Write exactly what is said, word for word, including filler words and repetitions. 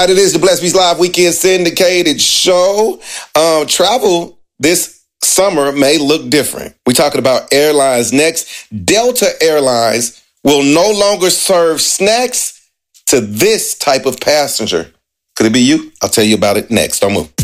right, it is the Blessed Beast Live Weekend Syndicated Show. Um, travel this summer may look different. We're talking about airlines next. Delta Airlines will no longer serve snacks to this type of passenger. Could it be you? I'll tell you about it next. Don't move.